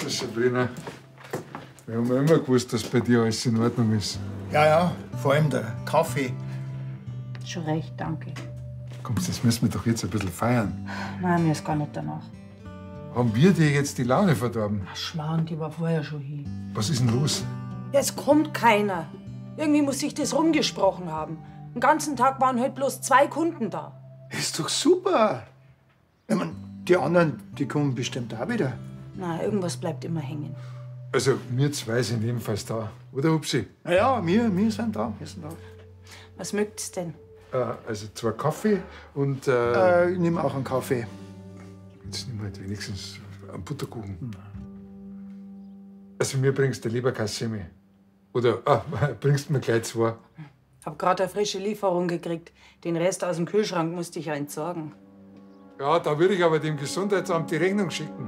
So, Sabrina. Wir haben ja immer gewusst, dass bei dir alles in Ordnung ist. Ja, ja, vor allem der Kaffee. Schon recht, danke. Komm, das müssen wir doch jetzt ein bisschen feiern. Nein, mir ist gar nicht danach. Haben wir dir jetzt die Laune verdorben? Ach, Schmarrn, die war vorher schon hier. Was ist denn los? Ja, es kommt keiner. Irgendwie muss sich das rumgesprochen haben. Den ganzen Tag waren heute bloß 2 Kunden da. Ist doch super. Ich mein, die anderen, die kommen bestimmt auch wieder. Na, irgendwas bleibt immer hängen. Also, wir zwei sind ebenfalls da. Oder, Hupsi? Na ja, wir sind da. Wir sind da. Was mögt's denn? Also 2 Kaffee und... Ich nehme auch einen Kaffee. Jetzt nehmen wir halt wenigstens einen Butterkuchen. Also, mir bringst du lieber keine Semmel. Oder bringst du mir gleich 2. Hab grad eine frische Lieferung gekriegt. Den Rest aus dem Kühlschrank musste ich ja entsorgen. Ja, da würde ich aber dem Gesundheitsamt die Rechnung schicken.